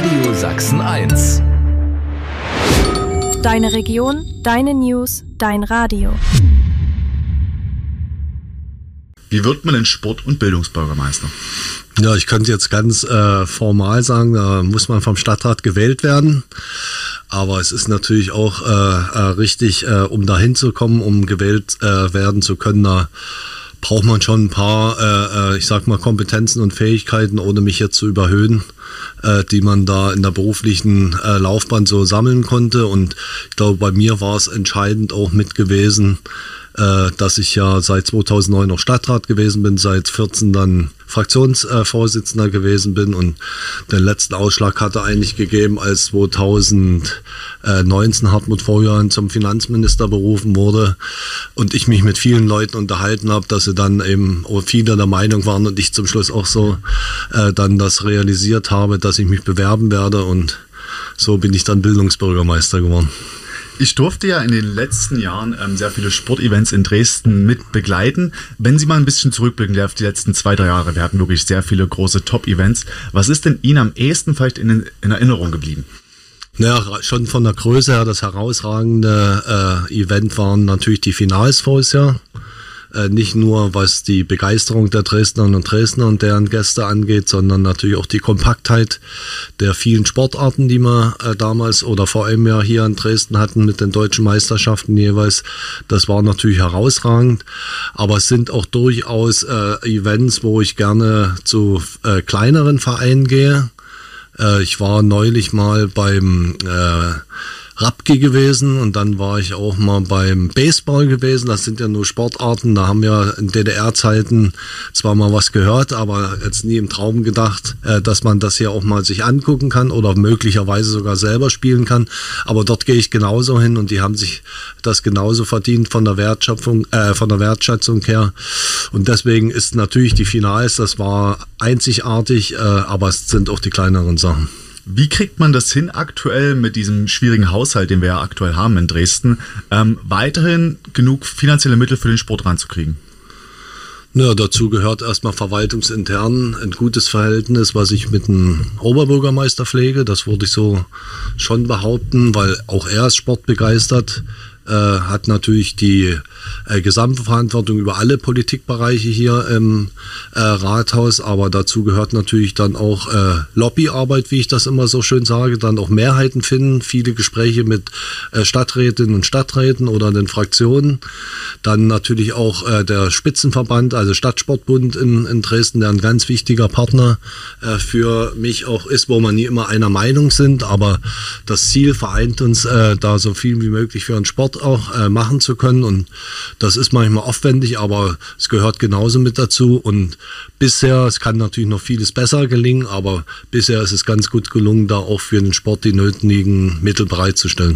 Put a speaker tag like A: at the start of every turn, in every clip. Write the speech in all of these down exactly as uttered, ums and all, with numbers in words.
A: Radio Sachsen eins.
B: Deine Region, deine News, dein Radio.
C: Wie wird man denn Sport- und Bildungsbürgermeister?
D: Ja, ich könnte jetzt ganz äh, formal sagen, da muss man vom Stadtrat gewählt werden. Aber es ist natürlich auch äh, äh, richtig, äh, um da hinzukommen, um gewählt äh, werden zu können, da braucht man schon ein paar, äh, ich sag mal, Kompetenzen und Fähigkeiten, ohne mich jetzt zu überhöhen, äh, die man da in der beruflichen äh, Laufbahn so sammeln konnte. Und ich glaube, bei mir war es entscheidend auch mit gewesen, äh, dass ich ja seit zweitausendneun noch Stadtrat gewesen bin, seit vierzehn dann Fraktionsvorsitzender gewesen bin, und den letzten Ausschlag hatte eigentlich gegeben, als zweitausendneunzehn Hartmut Vorjahren zum Finanzminister berufen wurde und ich mich mit vielen Leuten unterhalten habe, dass sie dann eben viele der Meinung waren und ich zum Schluss auch so äh, dann das realisiert habe, dass ich mich bewerben werde, und so bin ich dann Bildungsbürgermeister geworden.
C: Ich durfte ja in den letzten Jahren ähm, sehr viele Sportevents in Dresden mit begleiten. Wenn Sie mal ein bisschen zurückblicken auf die letzten zwei, drei Jahre, wir hatten wirklich sehr viele große Top-Events. Was ist denn Ihnen am ehesten vielleicht in, in Erinnerung geblieben?
D: Naja, schon von der Größe her, das herausragende äh, Event waren natürlich die Finals voriges Jahr. Äh, nicht nur was die Begeisterung der Dresdnerinnen und Dresdner und deren Gäste angeht, sondern natürlich auch die Kompaktheit der vielen Sportarten, die wir äh, damals oder vor allem ja hier in Dresden hatten mit den deutschen Meisterschaften jeweils. Das war natürlich herausragend, aber es sind auch durchaus äh, Events, wo ich gerne zu äh, kleineren Vereinen gehe. Äh, ich war neulich mal beim äh, Rapki gewesen, und dann war ich auch mal beim Baseball gewesen. Das sind ja nur Sportarten, da haben wir in D D R-Zeiten zwar mal was gehört, aber jetzt nie im Traum gedacht, äh, dass man das hier auch mal sich angucken kann oder möglicherweise sogar selber spielen kann. Aber dort gehe ich genauso hin, und die haben sich das genauso verdient von der Wertschöpfung, äh, von der Wertschätzung her. Und deswegen ist natürlich die Finals, das war einzigartig, äh, aber es sind auch die kleineren Sachen.
C: Wie kriegt man das hin aktuell mit diesem schwierigen Haushalt, den wir ja aktuell haben in Dresden, ähm, weiterhin genug finanzielle Mittel für den Sport ranzukriegen?
D: Ja, dazu gehört erstmal verwaltungsintern ein gutes Verhältnis, was ich mit dem Oberbürgermeister pflege. Das würde ich so schon behaupten, weil auch er ist sportbegeistert. Äh, hat natürlich die äh, gesamte Verantwortung über alle Politikbereiche hier im äh, Rathaus, aber dazu gehört natürlich dann auch äh, Lobbyarbeit, wie ich das immer so schön sage, dann auch Mehrheiten finden, viele Gespräche mit äh, Stadträtinnen und Stadträten oder den Fraktionen, dann natürlich auch äh, der Spitzenverband, also Stadtsportbund in, in Dresden, der ein ganz wichtiger Partner äh, für mich auch ist, wo wir nie immer einer Meinung sind, aber das Ziel vereint uns, äh, da so viel wie möglich für den Sport auch äh, machen zu können, und das ist manchmal aufwendig, aber es gehört genauso mit dazu, und bisher, es kann natürlich noch vieles besser gelingen, aber bisher ist es ganz gut gelungen, da auch für den Sport die nötigen Mittel bereitzustellen.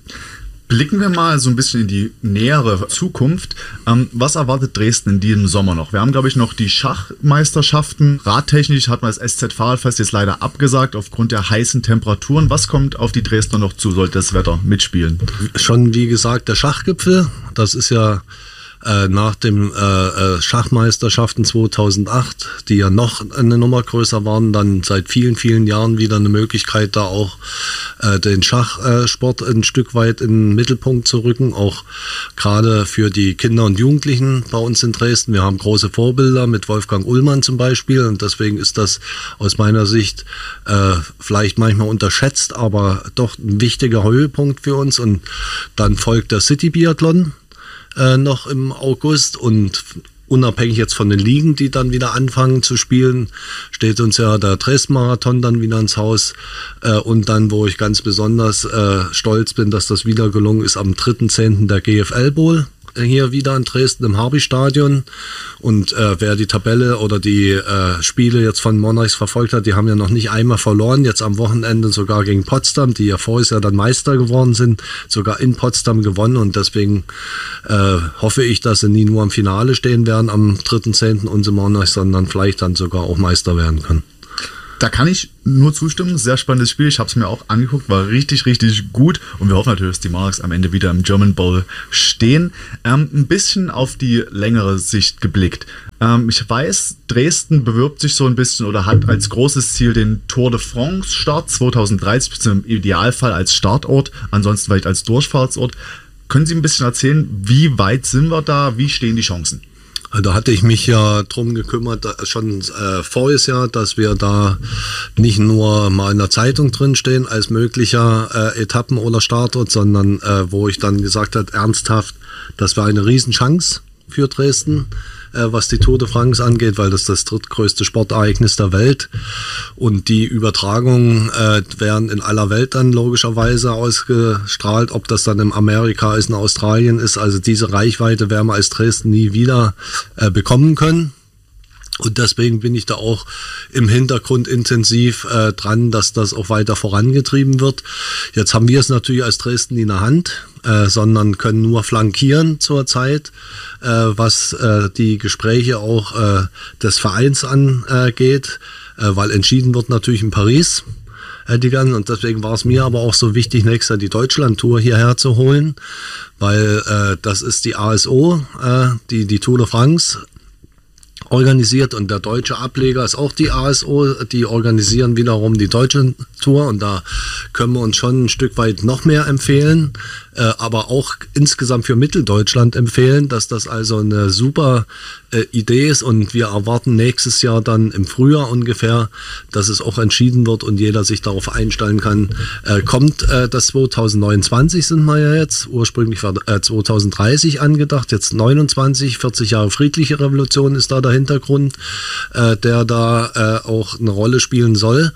C: Blicken wir mal so ein bisschen in die nähere Zukunft. Ähm, was erwartet Dresden in diesem Sommer noch? Wir haben, glaube ich, noch die Schachmeisterschaften. Radtechnisch hat man das S Z-Fahrradfest jetzt leider abgesagt aufgrund der heißen Temperaturen. Was kommt auf die Dresdner noch zu, sollte das Wetter mitspielen?
D: Schon wie gesagt der Schachgipfel. Das ist ja äh, nach dem äh, Schachmeisterschaften zweitausendacht, die ja noch eine Nummer größer waren, dann seit vielen, vielen Jahren wieder eine Möglichkeit, da auch äh, den Schachsport ein Stück weit in den Mittelpunkt zu rücken, auch gerade für die Kinder und Jugendlichen bei uns in Dresden. Wir haben große Vorbilder mit Wolfgang Ullmann zum Beispiel, und deswegen ist das aus meiner Sicht äh, vielleicht manchmal unterschätzt, aber doch ein wichtiger Höhepunkt für uns. Und dann folgt der City-Biathlon äh, noch im August, und unabhängig jetzt von den Ligen, die dann wieder anfangen zu spielen, steht uns ja der Dresden-Marathon dann wieder ins Haus. Äh, und dann, wo ich ganz besonders äh, stolz bin, dass das wieder gelungen ist, am dritten zehnten der G F L Bowl hier wieder in Dresden im Harby-Stadion. Und äh, wer die Tabelle oder die äh, Spiele jetzt von Monarchs verfolgt hat, die haben ja noch nicht einmal verloren. Jetzt am Wochenende sogar gegen Potsdam, die ja vorher ja dann Meister geworden sind, sogar in Potsdam gewonnen. Und deswegen äh, hoffe ich, dass sie nie nur am Finale stehen werden am dritten zehnten unsere Monarchs, sondern vielleicht dann sogar auch Meister werden können.
C: Da kann ich nur zustimmen. Sehr spannendes Spiel. Ich habe es mir auch angeguckt. War richtig, richtig gut. Und wir hoffen natürlich, dass die Monarchs am Ende wieder im German Bowl stehen. Ähm, ein bisschen auf die längere Sicht geblickt. Ähm, ich weiß, Dresden bewirbt sich so ein bisschen oder hat als großes Ziel den Tour de France Start zwanzig dreißig, beziehungsweise im Idealfall als Startort, ansonsten vielleicht als Durchfahrtsort. Können Sie ein bisschen erzählen, wie weit sind wir da? Wie stehen die Chancen?
D: Da hatte ich mich ja drum gekümmert, schon äh, voriges Jahr, dass wir da nicht nur mal in der Zeitung drinstehen als möglicher äh, Etappen- oder Startort, sondern äh, wo ich dann gesagt habe, ernsthaft, das war eine Riesenchance für Dresden, äh, was die Tour de France angeht, weil das das drittgrößte Sportereignis der Welt und die Übertragungen äh, werden in aller Welt dann logischerweise ausgestrahlt, ob das dann in Amerika ist, in Australien ist, also diese Reichweite werden wir als Dresden nie wieder äh, bekommen können. Und deswegen bin ich da auch im Hintergrund intensiv äh, dran, dass das auch weiter vorangetrieben wird. Jetzt haben wir es natürlich als Dresden in der Hand, äh, sondern können nur flankieren zurzeit, äh, was äh, die Gespräche auch äh, des Vereins angeht, äh, weil entschieden wird natürlich in Paris. Äh, die ganzen, und deswegen war es mir aber auch so wichtig, nächstes Jahr die Deutschland-Tour hierher zu holen, weil äh, das ist die A S O, äh, die, die Tour de France organisiert und der deutsche Ableger ist auch die A S O, die organisieren wiederum die deutsche Tour und da können wir uns schon ein Stück weit noch mehr empfehlen, äh, aber auch insgesamt für Mitteldeutschland empfehlen, dass das also eine super äh, Idee ist und wir erwarten nächstes Jahr dann im Frühjahr ungefähr, dass es auch entschieden wird und jeder sich darauf einstellen kann. Äh, kommt äh, das zwanzig neunundzwanzig sind wir ja jetzt, ursprünglich war äh, zwanzig dreißig angedacht, jetzt neunundzwanzig, vierzig Jahre friedliche Revolution ist da dahinter. Hintergrund, äh, der da äh, auch eine Rolle spielen soll.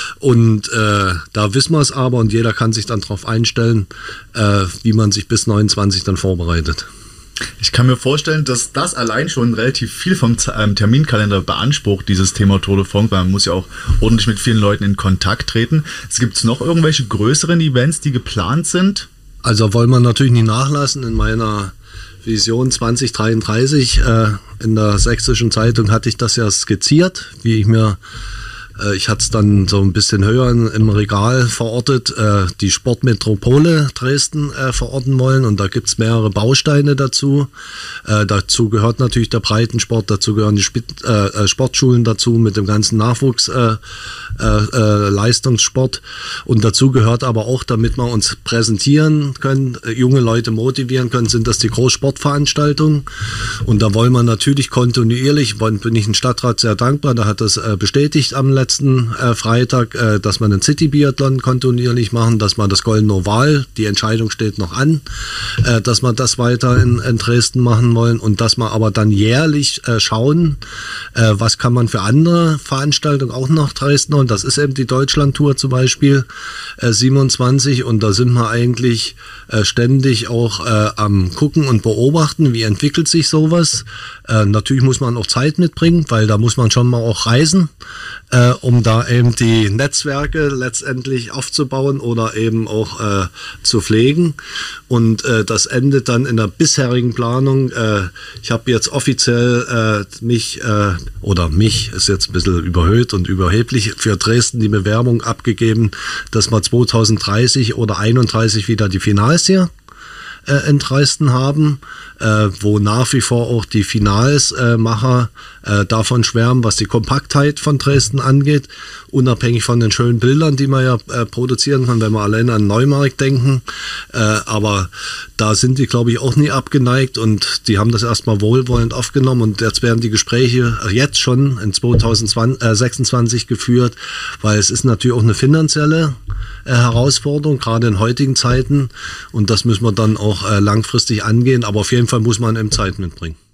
D: Und äh, da wissen wir es aber und jeder kann sich dann darauf einstellen, äh, wie man sich bis neunundzwanzig dann vorbereitet.
C: Ich kann mir vorstellen, dass das allein schon relativ viel vom Terminkalender beansprucht, dieses Thema Tour de France, weil man muss ja auch ordentlich mit vielen Leuten in Kontakt treten. Es gibt noch irgendwelche größeren Events, die geplant sind?
D: Also wollen wir natürlich nicht nachlassen. In meiner Vision zwanzig dreiunddreißig äh, in der Sächsischen Zeitung hatte ich das ja skizziert, wie ich mir, äh, ich hatte es dann so ein bisschen höher in, im Regal verortet, äh, die Sportmetropole Dresden äh, verorten wollen und da gibt es mehrere Bausteine dazu. Äh, dazu gehört natürlich der Breitensport, dazu gehören die Spit, äh, Sportschulen dazu mit dem ganzen Nachwuchs äh, äh, äh, Leistungssport und dazu gehört aber auch, damit wir uns präsentieren können, äh, junge Leute motivieren können, sind das die Großsportveranstaltungen und da wollen wir natürlich kontinuierlich, bin ich dem Stadtrat sehr dankbar, da hat das äh, bestätigt am letzten äh, Freitag, äh, dass wir einen City-Biathlon kontinuierlich machen, dass wir das Golden Oval, die Entscheidung steht noch an, äh, dass wir das weiter in, in Dresden machen wollen und dass wir aber dann jährlich äh, schauen, äh, was kann man für andere Veranstaltungen auch nach Dresden und das ist eben die Deutschland-Tour zum Beispiel äh, siebenundzwanzig und da sind wir eigentlich äh, ständig auch äh, am gucken und beobachten, wie entwickelt sich sowas. Äh, natürlich muss man auch Zeit mitbringen, weil da muss man schon mal auch reisen, äh, um da eben die Netzwerke letztendlich aufzubauen oder eben auch äh, zu pflegen. Und äh, das endet dann in der bisherigen Planung. Äh, ich habe jetzt offiziell äh, mich, äh, oder mich ist jetzt ein bisschen überhöht und überheblich, für Dresden die Bewerbung abgegeben, dass wir zwanzig dreißig oder einunddreißig wieder die Finals hier äh, in Dresden haben, äh, wo nach wie vor auch die Finalsmacher äh, davon schwärmen, was die Kompaktheit von Dresden angeht, unabhängig von den schönen Bildern, die man ja äh, produzieren kann, wenn wir allein an Neumarkt denken. Äh, aber da sind die, glaube ich, auch nie abgeneigt und die haben das erstmal wohlwollend aufgenommen und jetzt werden die Gespräche jetzt schon in zwanzig sechsundzwanzig geführt, weil es ist natürlich auch eine finanzielle äh, Herausforderung, gerade in heutigen Zeiten und das müssen wir dann auch äh, langfristig angehen, aber auf jeden Fall muss man eben Zeit mitbringen.